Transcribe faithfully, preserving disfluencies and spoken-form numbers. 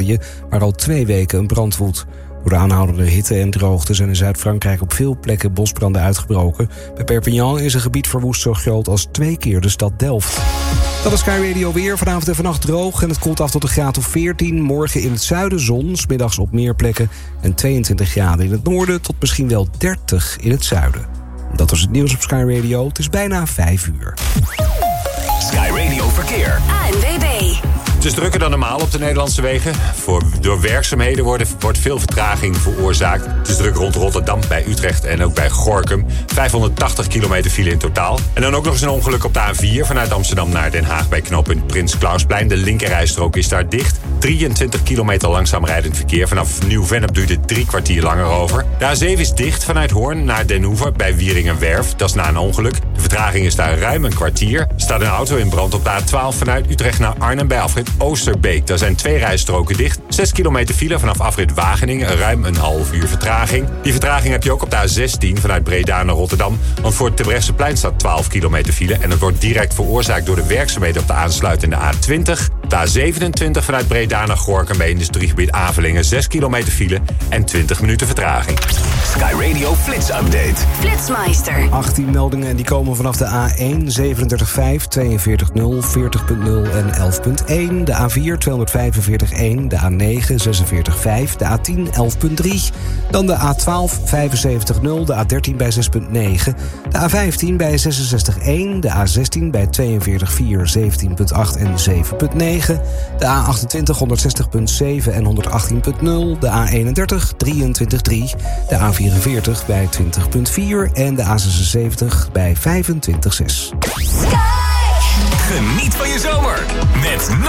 waar al twee weken een brand woedt. Door de aanhoudende hitte en droogte zijn in Zuid-Frankrijk op veel plekken bosbranden uitgebroken. Bij Perpignan is een gebied verwoest zo groot als twee keer de stad Delft. Dat is Sky Radio weer. Vanavond en vannacht droog en het koelt af tot een graad of veertien. Morgen in het zuiden zon, 's middags op meer plekken. En tweeëntwintig graden in het noorden tot misschien wel dertig in het zuiden. Dat was het nieuws op Sky Radio. Het is bijna vijf uur. Sky Radio Verkeer. A N W B. Het is drukker dan normaal op de Nederlandse wegen. Voor, door werkzaamheden worden, wordt veel vertraging veroorzaakt. Het is druk rond Rotterdam, bij Utrecht en ook bij Gorinchem. vijfhonderdtachtig kilometer file in totaal. En dan ook nog eens een ongeluk op de A vier vanuit Amsterdam naar Den Haag bij knooppunt Prins Klausplein. De linkerrijstrook is daar dicht. drieëntwintig kilometer langzaam rijdend verkeer. Vanaf Nieuw-Vennep duurt het drie kwartier langer over. De A zeven is dicht vanuit Hoorn naar Den Hoever bij Wieringenwerf. Dat is na een ongeluk. De vertraging is daar ruim een kwartier. Er staat een auto in brand op de A twaalf vanuit Utrecht naar Arnhem bij afrit Oosterbeek. Daar zijn twee rijstroken dicht. zes kilometer file vanaf afrit Wageningen. Ruim een half uur vertraging. Die vertraging heb je ook op de A zestien vanuit Breda naar Rotterdam. Want voor het Terbrechtseplein staat twaalf kilometer file. En dat wordt direct veroorzaakt door de werkzaamheden op de aansluitende A twintig. De A zevenentwintig vanuit Breda naar Gorinchem bij industriegebied Avelingen. zes kilometer file en twintig minuten vertraging. Sky Radio Flits Update. Flitsmeister. achttien meldingen en die komen vanaf de A één, zevenendertig vijf, tweeënveertig nul, veertig nul en elf punt één. De A vier, tweehonderdvijfenveertig één. De A negen, zesenveertig vijf. De A tien, elf punt drie. Dan de A twaalf, vijfenzeventig nul. De A dertien bij zes punt negen. De A vijftien bij zesenzestig één. De A zestien bij tweeënveertig vier, zeventien punt acht en zeven punt negen. De A achtentwintig, honderdzestig punt zeven en honderdachttien punt nul. De A eenendertig, drieëntwintig punt drie. De A vierenveertig bij twintig punt vier. En de A zesenzeventig bij vijfentwintig punt zes. Geniet van je zomer met